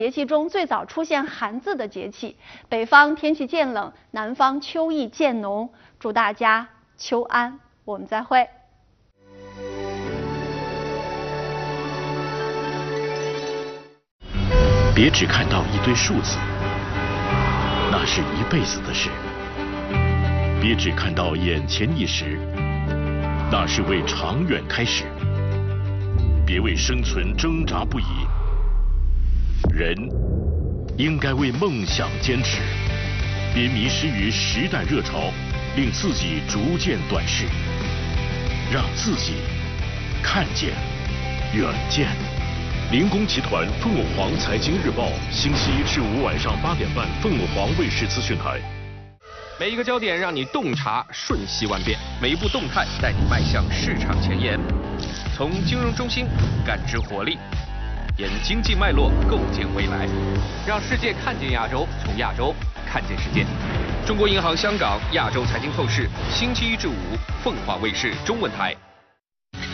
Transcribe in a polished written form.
节气中最早出现寒字的节气，北方天气渐冷，南方秋意渐浓。祝大家秋安，我们再会。 别只看到一堆数字，那是一辈子的事；别只看到眼前一时，那是为长远开始。别为生存挣扎不已，人应该为梦想坚持。别迷失于时代热潮，令自己逐渐短视，让自己看见远见。林工集团凤凰财经日报，星期一至五晚上8点半，凤凰卫视资讯台。 每一个焦点让你洞察瞬息万变，每一步动态带你迈向市场前沿。从金融中心感知活力，沿经济脉络构建未来，让世界看见亚洲，从亚洲看见世界。中国银行香港亚洲财经透视，星期一至五，凤凰卫视中文台。